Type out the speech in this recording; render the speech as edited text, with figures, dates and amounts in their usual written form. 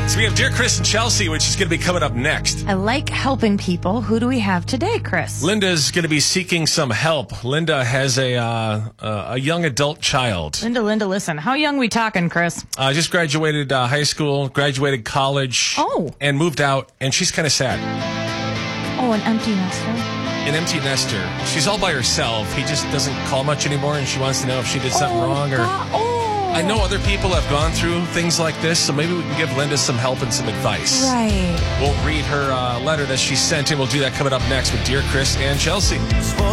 So we have Dear Chris and Chelsea, which is going to be coming up next. I like helping people. Who do we have today, Chris? Linda's going to be seeking some help. Linda has a young adult child. Linda, listen. How young we talking, Chris? Just graduated high school, graduated college, and moved out, and she's kind of sad. Oh, an empty nester? An empty nester. She's all by herself. He just doesn't call much anymore, and she wants to know if she did something wrong. I know other people have gone through things like this, so maybe we can give Linda some help and some advice. Right. We'll read her letter that she sent in. We'll do that coming up next with Dear Chris and Chelsea.